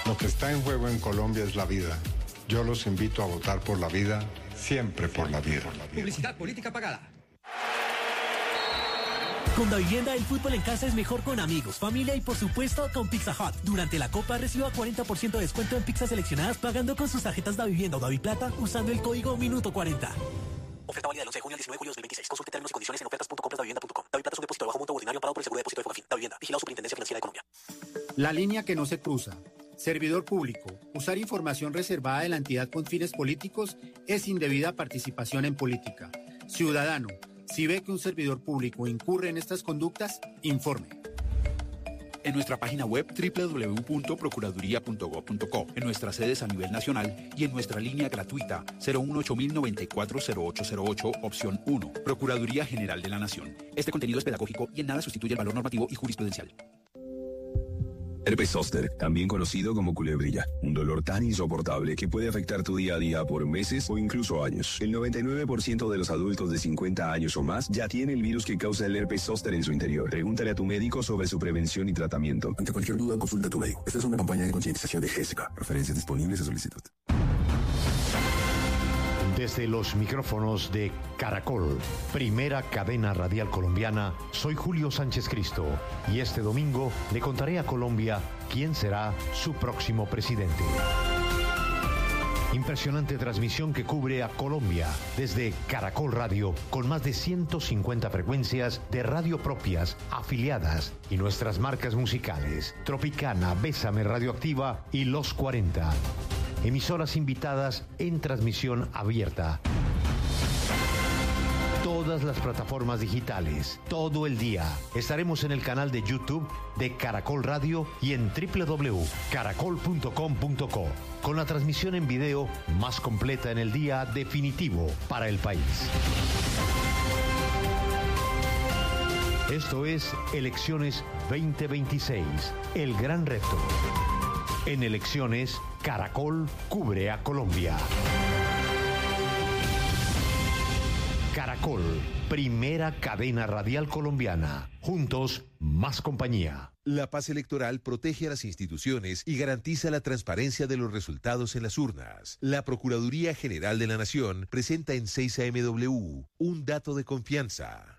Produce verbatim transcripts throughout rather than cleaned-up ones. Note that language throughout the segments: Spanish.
Lo que está en juego en Colombia es la vida. Yo los invito a votar por la vida, siempre por la vida. Publicidad política pagada. Con Davivienda, el fútbol en casa es mejor con amigos, familia y por supuesto con Pizza Hut. Durante la Copa reciba cuarenta por ciento de descuento en pizzas seleccionadas pagando con sus tarjetas Davivienda o Daviplata usando el código Minuto cuarenta. Oferta válida del once de junio al diecinueve de julio de dos mil veintiséis. Consulte términos y condiciones en ofertas punto compras davivienda punto com. Daviplata es un depósito de bajo monto ordinario amparado por el seguro de depósito de Fogafín. Davivienda, vigilado Superintendencia Financiera de Colombia. La línea que no se cruza. Servidor público. Usar información reservada de la entidad con fines políticos es indebida participación en política. Ciudadano, si ve que un servidor público incurre en estas conductas, informe. En nuestra página web doble u doble u doble u punto procuraduría punto gob punto co, en nuestras sedes a nivel nacional y en nuestra línea gratuita cero uno ocho mil noventa y cuatro cero ocho cero ocho, opción uno. Procuraduría General de la Nación. Este contenido es pedagógico y en nada sustituye el valor normativo y jurisprudencial. Herpes zóster, también conocido como culebrilla, un dolor tan insoportable que puede afectar tu día a día por meses o incluso años. El noventa y nueve por ciento de los adultos de cincuenta años o más ya tiene el virus que causa el herpes zóster en su interior. Pregúntale a tu médico sobre su prevención y tratamiento. Ante cualquier duda, consulta a tu médico. Esta es una campaña de concientización de Gésica. Referencias disponibles a solicitud. Desde los micrófonos de Caracol, primera cadena radial colombiana, soy Julio Sánchez Cristo y este domingo le contaré a Colombia quién será su próximo presidente. Impresionante transmisión que cubre a Colombia desde Caracol Radio con más de ciento cincuenta frecuencias de radio propias, afiliadas y nuestras marcas musicales, Tropicana, Bésame Radioactiva y Los cuarenta. Emisoras invitadas en transmisión abierta. Todas las plataformas digitales, todo el día. Estaremos en el canal de YouTube de Caracol Radio y en doble u doble u doble u punto caracol punto com punto co, con la transmisión en video más completa en el día definitivo para el país. Esto es Elecciones veinte veintiséis, el gran reto. En Elecciones, Caracol cubre a Colombia. Caracol, primera cadena radial colombiana. Juntos, más compañía. La paz electoral protege a las instituciones y garantiza la transparencia de los resultados en las urnas. La Procuraduría General de la Nación presenta en seis A M W un dato de confianza.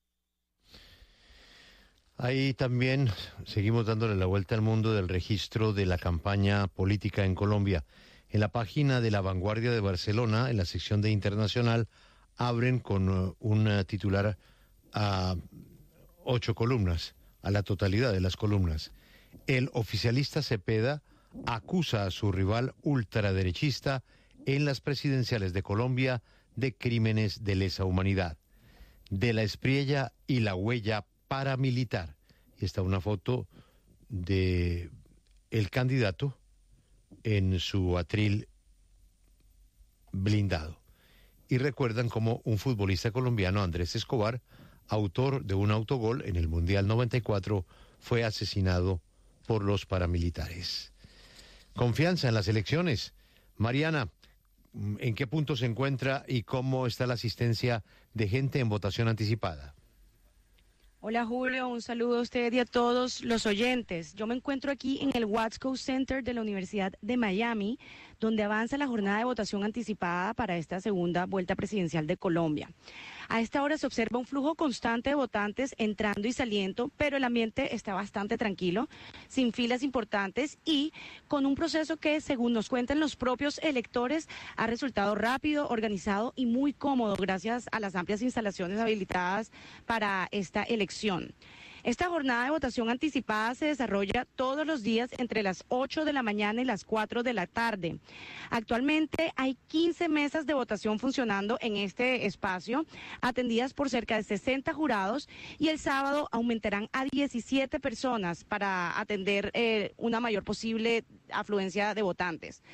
Ahí también seguimos dándole la vuelta al mundo del registro de la campaña política en Colombia. En la página de La Vanguardia de Barcelona, en la sección de Internacional, abren con uh, un uh, titular a ocho columnas, a la totalidad de las columnas. El oficialista Cepeda acusa a su rival ultraderechista en las presidenciales de Colombia de crímenes de lesa humanidad. De la Espriella y la huella paramilitar. Y está una foto de el candidato en su atril blindado. Y recuerdan cómo un futbolista colombiano, Andrés Escobar, autor de un autogol en el Mundial noventa y cuatro, fue asesinado por los paramilitares. Confianza en las elecciones. Mariana, ¿en qué punto se encuentra y cómo está la asistencia de gente en votación anticipada? Hola Julio, un saludo a usted y a todos los oyentes. Yo me encuentro aquí en el Watsco Center de la Universidad de Miami, donde avanza la jornada de votación anticipada para esta segunda vuelta presidencial de Colombia. A esta hora se observa un flujo constante de votantes entrando y saliendo, pero el ambiente está bastante tranquilo, sin filas importantes y con un proceso que, según nos cuentan los propios electores, ha resultado rápido, organizado y muy cómodo gracias a las amplias instalaciones habilitadas para esta elección. Esta jornada de votación anticipada se desarrolla todos los días entre las ocho de la mañana y las cuatro de la tarde. Actualmente hay quince mesas de votación funcionando en este espacio, atendidas por cerca de sesenta jurados, y el sábado aumentarán a diecisiete personas para atender eh, una mayor posible afluencia de votantes.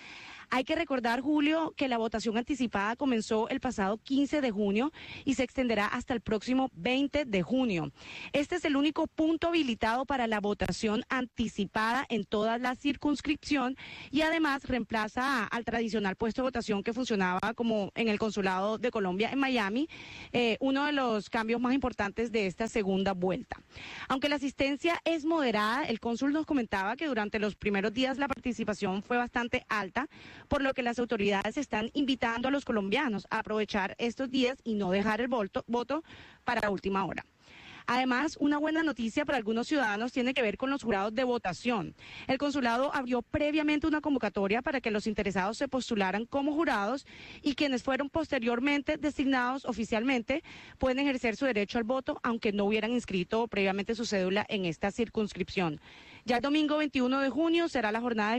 Hay que recordar, Julio, que la votación anticipada comenzó el pasado quince de junio y se extenderá hasta el próximo veinte de junio. Este es el único punto habilitado para la votación anticipada en toda la circunscripción y además reemplaza al tradicional puesto de votación que funcionaba como en el Consulado de Colombia en Miami, eh, uno de los cambios más importantes de esta segunda vuelta. Aunque la asistencia es moderada, el cónsul nos comentaba que durante los primeros días la participación fue bastante alta, por lo que las autoridades están invitando a los colombianos a aprovechar estos días y no dejar el voto, voto para la última hora. Además, una buena noticia para algunos ciudadanos tiene que ver con los jurados de votación. El consulado abrió previamente una convocatoria para que los interesados se postularan como jurados y quienes fueron posteriormente designados oficialmente pueden ejercer su derecho al voto aunque no hubieran inscrito previamente su cédula en esta circunscripción. Ya el domingo veintiuno de junio será la jornada de